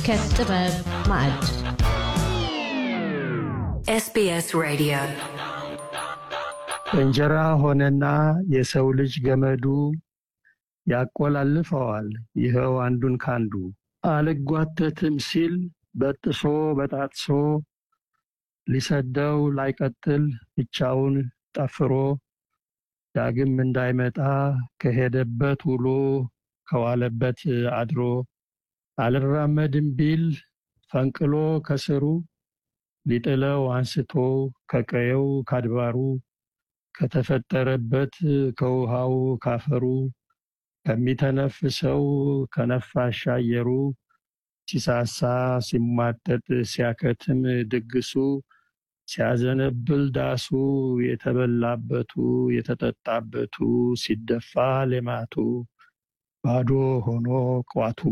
ከጥበብ ማዕድ SBS Radio እንጀራ ሆነና የሰው ልጅ ገመዱ ያቆላልፈዋል ይኸው አንዱን ካንዱ አልጓተትም ሲል በጥሶ በጣጥሶ ሊሰደው ላይቀጥል ብቻውን ጠፍሮ ዳግም እንዳይመጣ ከሄደበት ውሎ ከዋለበት አድሮ አልራመድም ቢል ፈንቅሎ ከስሩ ሊጥለው አንስቶ ከቀየው ካድባሩ ከተፈጠረበት ከውሃው ካፈሩ ከሚተነፍሰው ከነፋሻ አየሩ ሲሳሳ ሲሟጠጥ ሲያከትም ድግሱ ሲያዘነብል ዳሱ የተበላበቱ የተጠጣበቱ ሲደፋ ሌማቱ ባዶ ሆኖ ቋቱ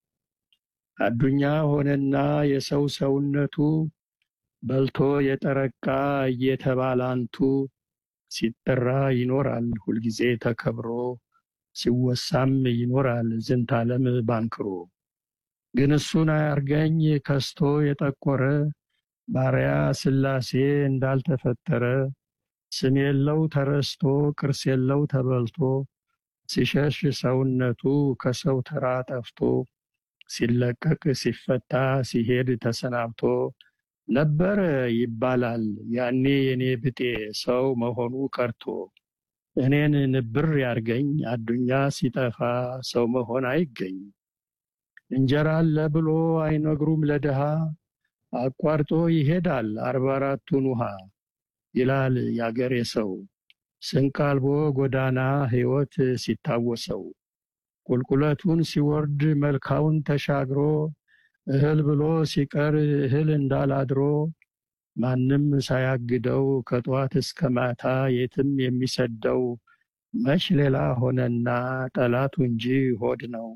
አዱኛ ሆነና የሰው ሰውነቱ በልቶ የጠረቃ እየተባላንቱ ሲጠራ ይኖራል ሁልጊዜ ተከብሮ ሲወሳም ይኖራል ዝንታለም ባንክሮ ግን እሱን አያርገኝ ከስቶ የጠቆረ ባሪያ ስላሴ እንዳልተፈጠረ ስም የለው ተረስቶ ቅርስ የለው ተበልቶ ሲሸሽ ሰውነቱ ከሰው ተራ ጠፍቶ ሲለቀቅ ሲፈታ ሲሄድ ተሰናብቶ ነበር ይባላል ያኔ የኔ ብጤ ሰው መሆኑ ቀርቶ እኔን ንብር ያርገኝ አዱኛ ሲጠፋ ሰው መሆን አይገኝ እንጀራ አለ ብሎ አይነግሩም ለድሃ አቋርጦ ይሄዳል 44ቱን ውሃ ይላል ያገሬ ሰው ስንቃልቦ ጎዳና ሕይወት ሲታወሰው ቁልቁለቱን ሲወርድ መልካውን ተሻግሮ እህል ብሎ ሲቀር እህል እንዳላድሮ ማንም ሳያግደው ከጧት እስከ ማታ የትም የሚሰደው መች ሌላ ሆነና ጠላቱ እንጂ ሆድ ነው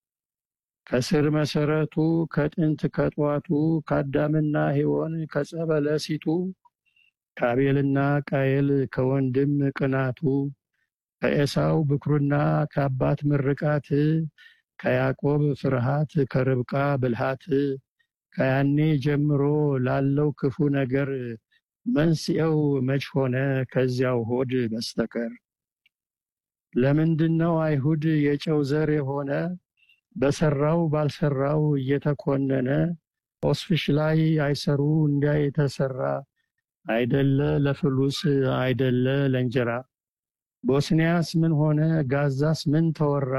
ከስር መሰረቱ ከጥንት ከጧቱ ከአዳምና ሔዋን ከጸበለሲቱ ከአቤልና ቃየል ከወንድም ቅናቱ ከኤሳው ብኩርና ከአባት ምርቃት ከያዕቆብ ፍርሃት ከርብቃ ብልሃት ከያኔ ጀምሮ ላለው ክፉ ነገር መንስኤው መች ሆነ ከዚያው ሆድ በስተቀር ለምንድነው አይሁድ የጨው ዘር የሆነ በሰራው ባልሰራው እየተኮነነ ሆስፊሽ ላይ አይሰሩ እንዲያ የተሰራ አይደለ ለፍሉስ አይደለ ለእንጀራ ቦስኒያስ ምን ሆነ ጋዛስ ምን ተወራ